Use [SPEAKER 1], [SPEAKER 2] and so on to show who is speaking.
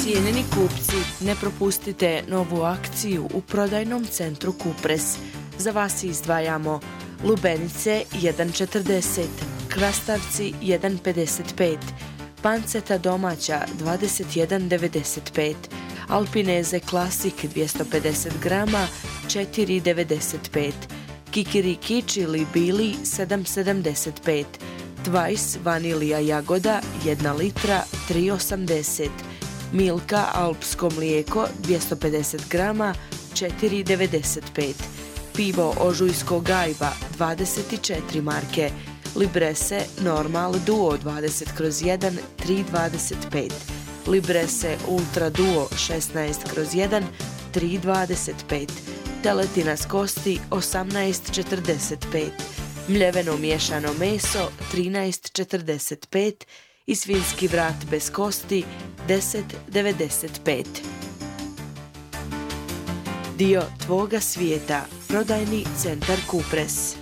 [SPEAKER 1] Cijenjeni kupci, ne propustite novu akciju u prodajnom centru Kupres. Za vas izdvajamo lubenice 1,40, krastavci 1,55, panceta domaća 21,95, alpineze klasik 250 grama 4,95, kikiriki čili bili 7,75, Twice vanilija jagoda 1 litra 3,80, Milka alpsko mlijeko 250 grama 4,95, pivo Ožujsko gajba 24 marke, Librese Normal Duo 20/1 3,25, Librese Ultra Duo 16/1 3,25, teletina s kosti 18,45, mljeveno miješano meso 13,45 i svinjski vrat bez kosti 10,95. Dio tvoga svijeta, prodajni centar Kupres.